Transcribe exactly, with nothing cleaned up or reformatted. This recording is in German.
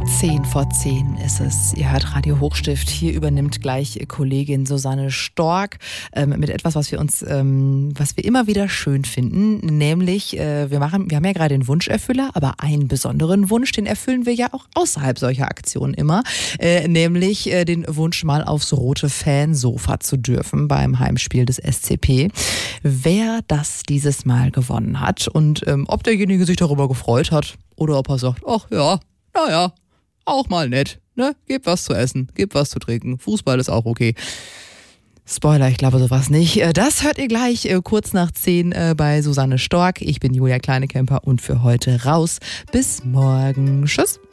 Zehn vor zehn ist es. Ihr hört Radio Hochstift. Hier übernimmt gleich Kollegin Susanne Stork ähm, mit etwas, was wir uns, ähm, was wir immer wieder schön finden. Nämlich, äh, wir machen, wir haben ja gerade den Wunscherfüller, aber einen besonderen Wunsch, den erfüllen wir ja auch außerhalb solcher Aktionen immer. Äh, nämlich äh, den Wunsch, mal aufs rote Fansofa zu dürfen beim Heimspiel des S C P. Wer das dieses Mal gewonnen hat und ähm, ob derjenige sich darüber gefreut hat oder ob er sagt, ach ja, naja, auch mal nett, ne? Gebt was zu essen, gebt was zu trinken. Fußball ist auch okay. Spoiler, ich glaube sowas nicht. Das hört ihr gleich kurz nach zehn bei Susanne Stork. Ich bin Julia Kleinekemper und für heute raus. Bis morgen. Tschüss.